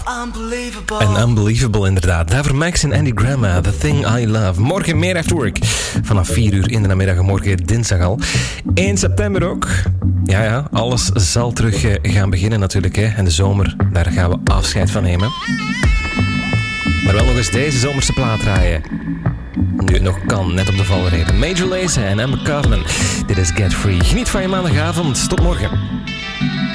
En Unbelievable inderdaad. Daarvoor Max en Andy Gramma, The Thing I Love. Morgen meer After Work. Vanaf 4 uur in de namiddag. Morgen dinsdag al. 1 september ook. Ja, alles zal terug gaan beginnen natuurlijk. Hè. En de zomer, daar gaan we afscheid van nemen. Maar wel nog eens deze zomerse plaat draaien. Nu het nog kan, net op de valreep. Major Lazer en Amber Kaufman. Dit is Get Free. Geniet van je maandagavond. Tot morgen.